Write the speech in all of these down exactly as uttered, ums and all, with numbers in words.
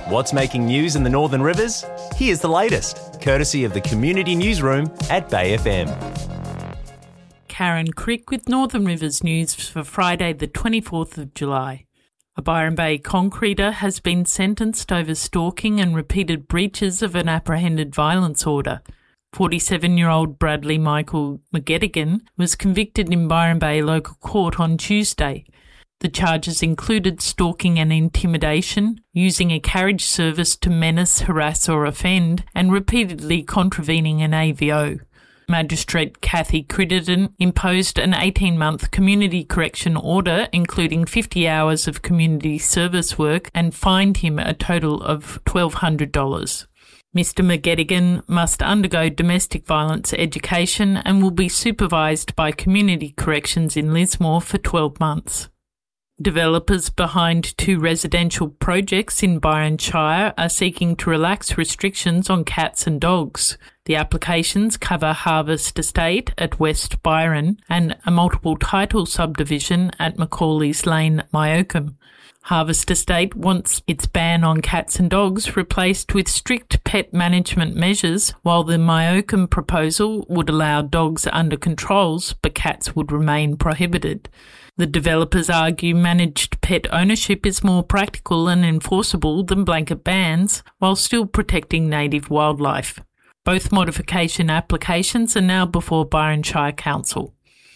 What's making news in the Northern Rivers? Here's the latest, courtesy of the Community Newsroom at Bay F M. Karen Crick with Northern Rivers News for Friday the twenty-fourth of July. A Byron Bay concreter has been sentenced over stalking and repeated breaches of an apprehended violence order. forty-seven-year-old Bradley Michael McGettigan was convicted in Byron Bay local court on Tuesday. The charges included stalking and intimidation, using a carriage service to menace, harass or offend, and repeatedly contravening an A V O. Magistrate Kathy Crittenden imposed an eighteen-month community correction order, including fifty hours of community service work, and fined him a total of twelve hundred dollars. Mister McGettigan must undergo domestic violence education and will be supervised by Community Corrections in Lismore for twelve months. Developers behind two residential projects in Byron Shire are seeking to relax restrictions on cats and dogs. The applications cover Harvest Estate at West Byron and a multiple title subdivision at Macaulay's Lane, Myocombe. Harvest Estate wants its ban on cats and dogs replaced with strict pet management measures, while the Myocombe proposal would allow dogs under controls but cats would remain prohibited. The developers argue managed pet ownership is more practical and enforceable than blanket bans, while still protecting native wildlife. Both modification applications are now before Byron Shire Council.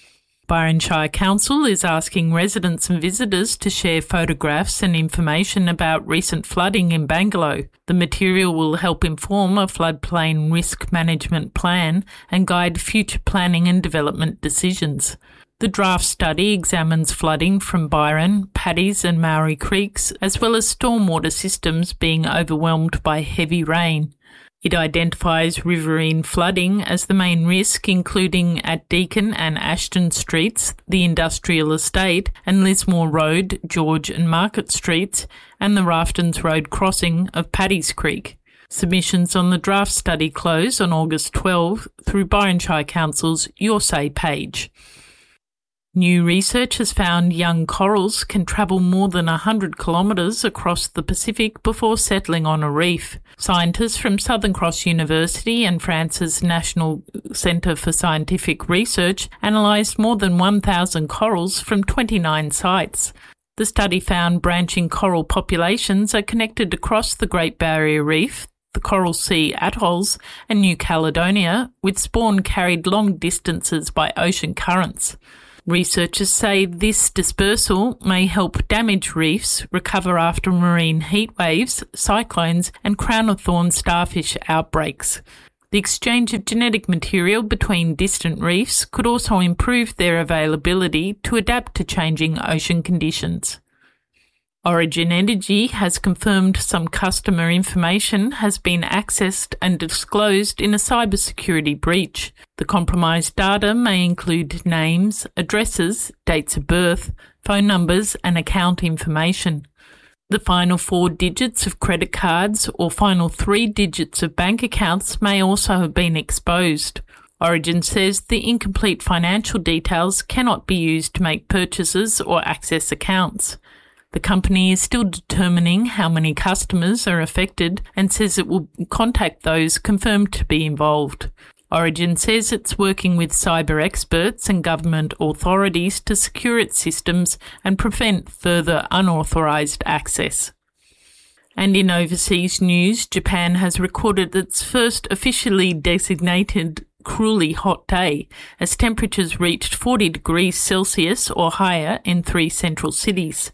Byron Shire Council is asking residents and visitors to share photographs and information about recent flooding in Bangalow. The material will help inform a floodplain risk management plan and guide future planning and development decisions. The draft study examines flooding from Byron, Paddy's and Maori creeks, as well as stormwater systems being overwhelmed by heavy rain. It identifies riverine flooding as the main risk, including at Deakin and Ashton Streets, the Industrial Estate, and Lismore Road, George and Market Streets, and the Raftons Road crossing of Paddy's Creek. Submissions on the draft study close on August twelfth through Byron Shire Council's Your Say page. New research has found young corals can travel more than one hundred kilometres across the Pacific before settling on a reef. Scientists from Southern Cross University and France's National Centre for Scientific Research analysed more than one thousand corals from twenty-nine sites. The study found branching coral populations are connected across the Great Barrier Reef, the Coral Sea atolls and New Caledonia, with spawn carried long distances by ocean currents. Researchers say this dispersal may help damaged reefs recover after marine heat waves, cyclones and crown-of-thorns starfish outbreaks. The exchange of genetic material between distant reefs could also improve their availability to adapt to changing ocean conditions. Origin Energy has confirmed some customer information has been accessed and disclosed in a cybersecurity breach. The compromised data may include names, addresses, dates of birth, phone numbers and account information. The final four digits of credit cards or final three digits of bank accounts may also have been exposed. Origin says the incomplete financial details cannot be used to make purchases or access accounts. The company is still determining how many customers are affected and says it will contact those confirmed to be involved. Origin says it's working with cyber experts and government authorities to secure its systems and prevent further unauthorised access. And in overseas news, Japan has recorded its first officially designated cruelly hot day as temperatures reached forty degrees Celsius or higher in three central cities.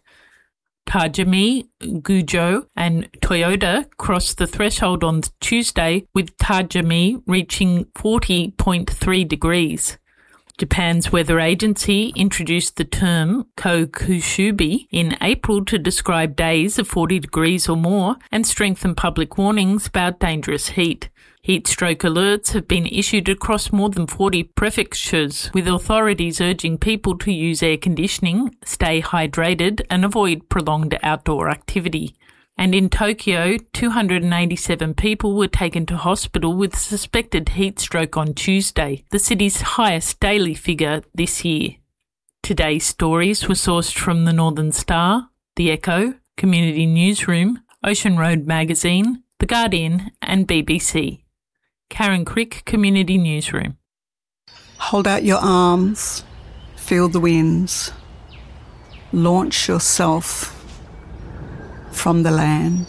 Tajimi, Gujo and Toyota crossed the threshold on Tuesday, with Tajimi reaching forty point three degrees. Japan's weather agency introduced the term kokushubi in April to describe days of forty degrees or more and strengthen public warnings about dangerous heat. Heat stroke alerts have been issued across more than forty prefectures, with authorities urging people to use air conditioning, stay hydrated and avoid prolonged outdoor activity. And in Tokyo, two hundred eighty-seven people were taken to hospital with suspected heat stroke on Tuesday, the city's highest daily figure this year. Today's stories were sourced from the Northern Star, The Echo, Community Newsroom, Ocean Road Magazine, The Guardian and B B C. Karen Crick, Community Newsroom. Hold out your arms, feel the winds, launch yourself from the land.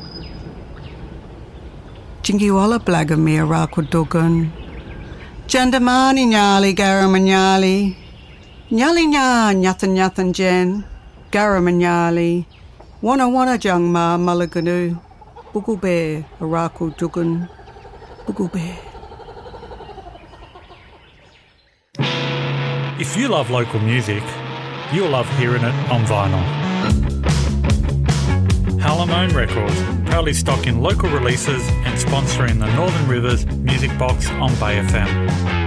Jingiwala Blagamir Rakudugun, Jandamani Nyali Garamanyali, Nyali Nya Nyathan Nyathan Jen, Garamanyali, Wana Wana Jangma Malaganu, Bugube Rakudugun, Bugube. If you love local music, you'll love hearing it on vinyl. Halamone Records, proudly stocking local releases and sponsoring the Northern Rivers Music Box on Bay F M.